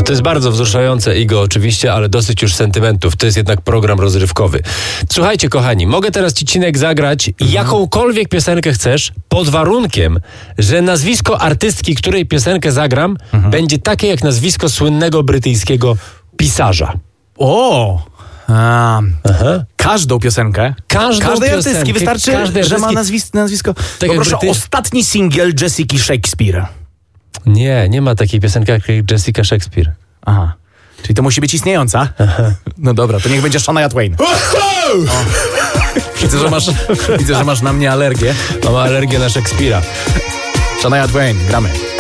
No to jest bardzo wzruszające, Igo, oczywiście, ale dosyć już sentymentów. To jest jednak program rozrywkowy. Słuchajcie, kochani, mogę teraz ci, Cinek, zagrać jakąkolwiek piosenkę chcesz, pod warunkiem, że nazwisko artystki, której piosenkę zagram, będzie takie jak nazwisko słynnego brytyjskiego pisarza. Każdą piosenkę. Każdej artystki. Wystarczy, że ma nazwisko. Tak to proszę, ostatni singiel Jessica Shakespeare. Nie ma takiej piosenki jak Jessica Shakespeare. Aha. Czyli to musi być istniejąca? No dobra, to niech będzie Shania Twain. Widzę, że masz na mnie alergię. Mam alergię na Szekspira. Shania Twain, gramy.